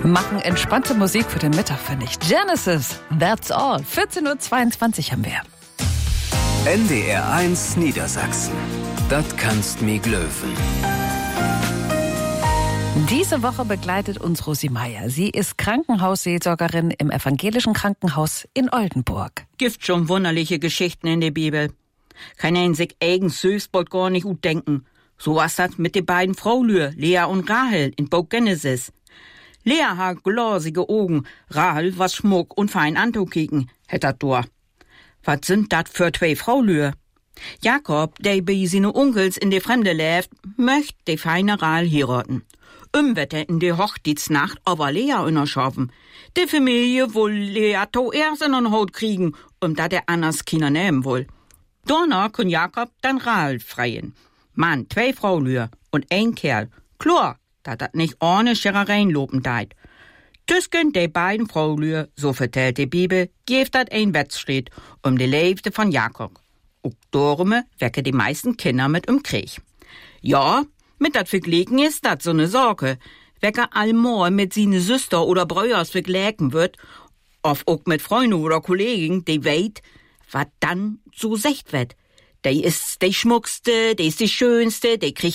Machen entspannte Musik für den Mittag, finde ich. Genesis, that's all. 14:22 Uhr haben wir. NDR 1 Niedersachsen. Das kannst mi glöwen. Diese Woche begleitet uns Rosi Meier. Sie ist Krankenhausseelsorgerin im evangelischen Krankenhaus in Oldenburg. Gibt schon wunderliche Geschichten in der Bibel. Kann einen sich eigens Süßbold gar nicht gut denken. So was das mit den beiden Fraulür, Lea und Rahel, in Buch Genesis. Lea hat glasige Augen, Rahel was Schmuck und fein anzukicken, hätt dat door. Was sind dat für zwei Fraulür? Jakob, der bei seine Onkels in de Fremde lebt, möcht de feine Rahel heiraten. Wetter in de Hochzeitsnacht aber Lea unterschaffen. De Familie will Lea to erst in den Haut kriegen, da der anders Kinder nehmen will. Danach kann Jakob dann Rahel freien. Mann, zwei Fraulür und ein Kerl. Klar, dat nicht ohne Scherereien loben deit. Tüsken de beiden Fraulür, so vertellt die Bibel, gibt dat ein Wettstreit de Leibte von Jakob. Auch darum wecken die meisten Kinder mit Krieg. Ja, mit dat verglichen ist dat so ne Sorge. Wecker allmor mit sine Süster oder Brüders vergleichen wird, of auch mit Freunden oder Kollegen, die weit, wat dann so secht wird. Die ist die schmuckste, die ist die schönste, die kriegt